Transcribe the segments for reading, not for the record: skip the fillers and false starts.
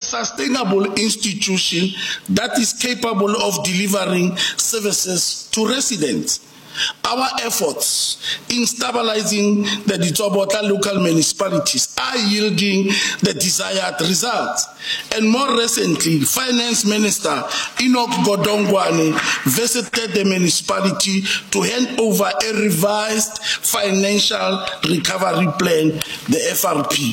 sustainable institution that is capable of delivering services to residents. Our efforts in stabilizing the Ditsobotla local municipalities are yielding the desired results. And more recently, Finance Minister Enoch Godongwane visited the municipality to hand over a revised financial recovery plan, the FRP.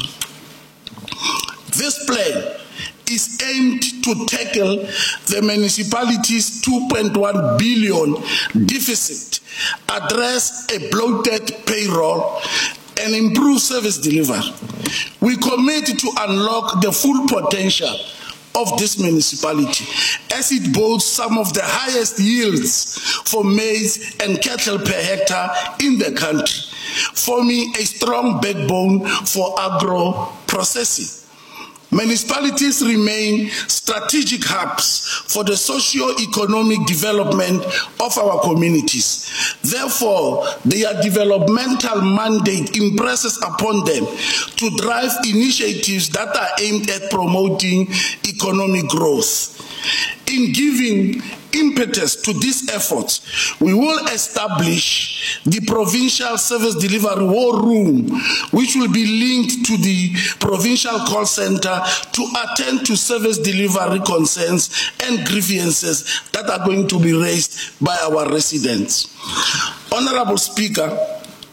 This plan is aimed to tackle the municipality's 2.1 billion deficit, address a bloated payroll, and improve service delivery. We commit to unlock the full potential of this municipality as it boasts some of the highest yields for maize and cattle per hectare in the country, forming a strong backbone for agro-processing. Municipalities remain strategic hubs for the socio-economic development of our communities. Therefore, their developmental mandate impresses upon them to drive initiatives that are aimed at promoting economic growth. In giving impetus to these efforts, we will establish the Provincial Service Delivery War Room, which will be linked to the Provincial Call Center to attend to service delivery concerns and grievances that are going to be raised by our residents. Honorable Speaker,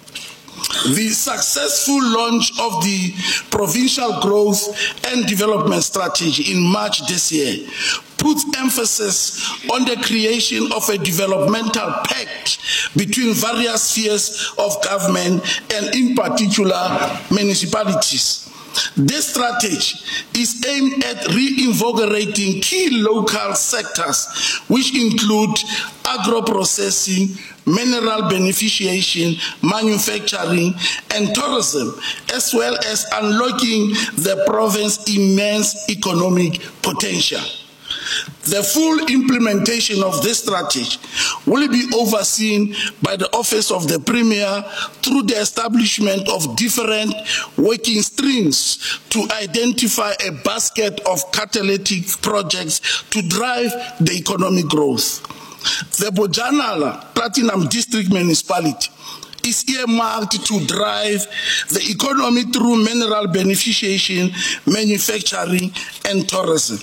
the successful launch of the Provincial Growth and Development Strategy in March this year puts emphasis on the creation of a developmental pact between various spheres of government and in particular municipalities. This strategy is aimed at reinvigorating key local sectors, which include agro-processing, mineral beneficiation, manufacturing, and tourism, as well as unlocking the province's immense economic potential. The full implementation of this strategy will be overseen by the Office of the Premier through the establishment of different working streams to identify a basket of catalytic projects to drive the economic growth. The Bojanala Platinum District Municipality is earmarked to drive the economy through mineral beneficiation, manufacturing, and tourism.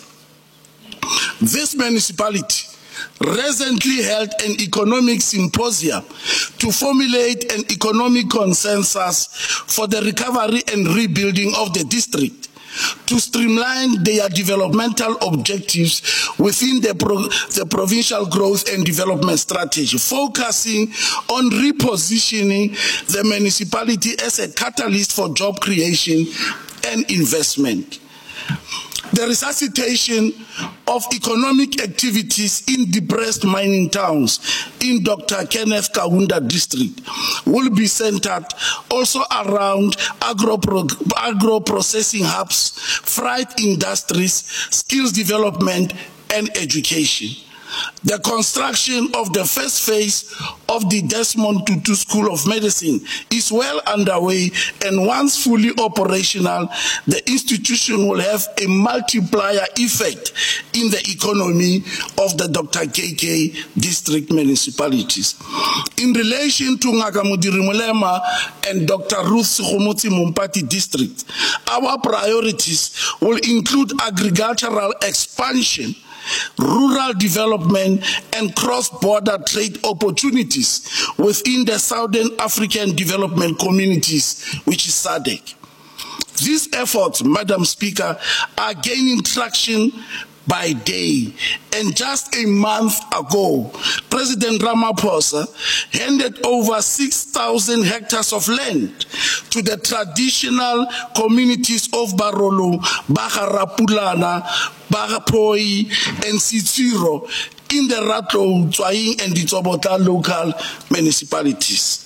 This municipality recently held an economic symposium to formulate an economic consensus for the recovery and rebuilding of the district, to streamline their developmental objectives within the Provincial Growth and Development Strategy, focusing on repositioning the municipality as a catalyst for job creation and investment. The resuscitation of economic activities in depressed mining towns in Dr. Kenneth Kaunda district will be centered also around agro-processing hubs, freight industries, skills development, and education. The construction of the first phase of the Desmond Tutu School of Medicine is well underway, and once fully operational, the institution will have a multiplier effect in the economy of the Dr. KK district municipalities. In relation to Ngaka Mudiri Mulema and Dr. Ruth Sekgomotsi Mompati district, our priorities will include agricultural expansion, rural development, and cross-border trade opportunities within the Southern African Development Communities, which is SADC. These efforts, Madam Speaker, are gaining traction by day. And just a month ago, President Ramaphosa handed over 6,000 hectares of land to the traditional communities of Barolo, Bagarapulana, Bagapoi, and Sitsiro in the Ratlo, Tswaing, and Ditsobotla local municipalities.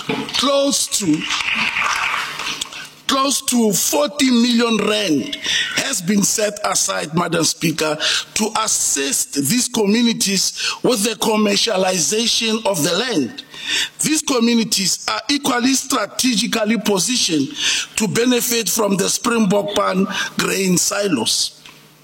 Close to 40 million rand has been set aside, Madam Speaker, to assist these communities with the commercialization of the land. These communities are equally strategically positioned to benefit from the Springbok Pan grain silos.